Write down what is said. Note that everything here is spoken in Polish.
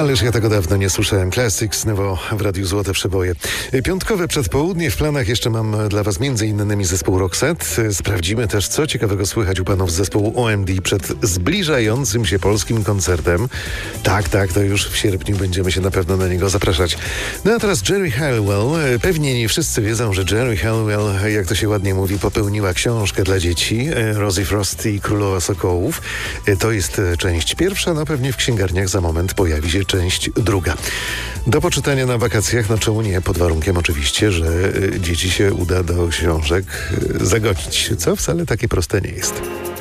Ależ ja tego dawno nie słyszałem. Classics Nowo w Radiu Złote Przeboje. Piątkowe przedpołudnie. W planach jeszcze mam dla Was m.in. zespół Roxette. Sprawdzimy też, co ciekawego słychać u panów z zespołu OMD przed zbliżającym się polskim koncertem. Tak, to już w sierpniu będziemy się na pewno na niego zapraszać. No a teraz Geri Halliwell. Pewnie nie wszyscy wiedzą, że Geri Halliwell, jak to się ładnie mówi, popełniła książkę dla dzieci. Rosie Frost i Królowa Sokołów. To jest część pierwsza, no pewnie w księgarniach za moment pojawi się część druga. Do poczytania na wakacjach, no czemu nie, pod warunkiem oczywiście, że dzieci się uda do książek zagodzić, co wcale takie proste nie jest.